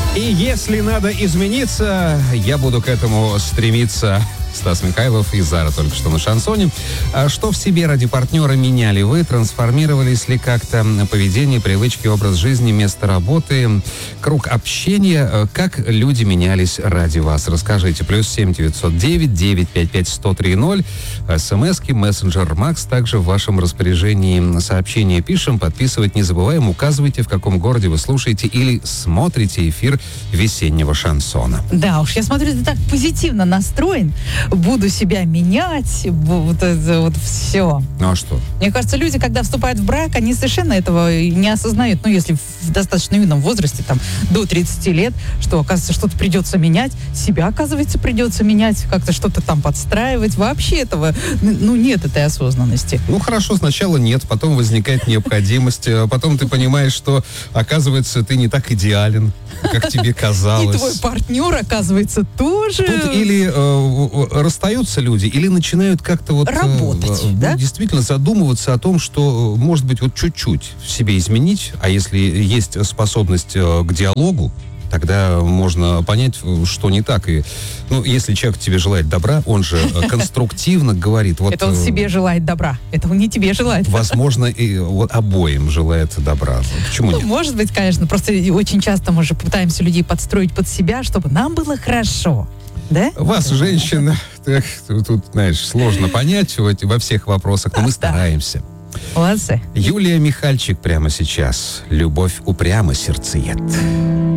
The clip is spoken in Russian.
И если надо измениться, я буду к этому стремиться. Стас Михайлов и Зара только что на шансоне. Что в себе ради партнера меняли вы? Трансформировались ли как-то поведение, привычки, образ жизни, место работы, круг общения? Как люди менялись ради вас? Расскажите. +7 909 955 1030. СМСки, мессенджер Макс. Также в вашем распоряжении сообщения пишем. Подписывать не забываем. Указывайте, в каком городе вы слушаете или смотрите эфир весеннего шансона. Да уж, я смотрю, ты так позитивно настроен. Буду себя менять, вот это вот все. Ну а что? Мне кажется, люди, когда вступают в брак, они совершенно этого не осознают. Ну, если в достаточно юном возрасте, там, до 30 лет, что, оказывается, что-то придется менять, себя, оказывается, придется менять, как-то что-то там подстраивать. Вообще этого, нет этой осознанности. Ну, хорошо, сначала нет, потом возникает необходимость, потом ты понимаешь, что, оказывается, ты не так идеален, как тебе казалось. И твой партнер, оказывается, тоже... Тут или расстаются люди, или начинают как-то вот... Работать, да? Действительно задумываться о том, что, может быть, вот чуть-чуть в себе изменить, а если есть способность к диалогу, тогда можно понять, что не так. И, если человек тебе желает добра, он же конструктивно говорит... Вот, это он себе желает добра. Это он не тебе желает. Возможно, и обоим желает добра. Почему нет? Может быть, конечно. Просто очень часто мы же пытаемся людей подстроить под себя, чтобы нам было хорошо. Да? Вас, женщин, тут, знаешь, сложно понять во всех вопросах, но мы стараемся. Молодцы. Юлия Михальчик прямо сейчас. «Любовь упрямо сердцеед».